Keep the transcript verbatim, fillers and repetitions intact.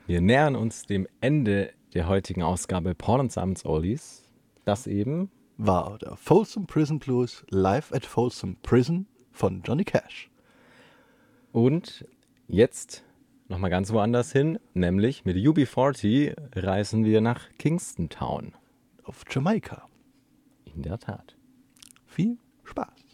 Wir nähern uns dem Ende der heutigen Ausgabe Paul und Simons Oldies. Das eben war der Folsom Prison Blues live at Folsom Prison von Johnny Cash. Und jetzt nochmal ganz woanders hin, nämlich mit U B vierzig reisen wir nach Kingston Town. Auf Jamaika. In der Tat. Viel Spaß.